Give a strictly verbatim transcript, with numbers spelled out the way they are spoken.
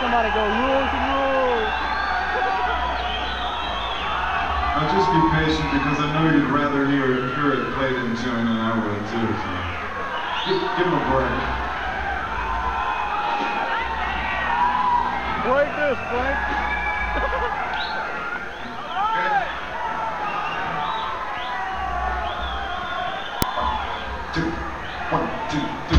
somebody go rules and rules. Now just be patient because I know you'd rather hear, hear it played in tune than I would too. So. Give, give him a break. Break this, Frank. Two, one, two, three.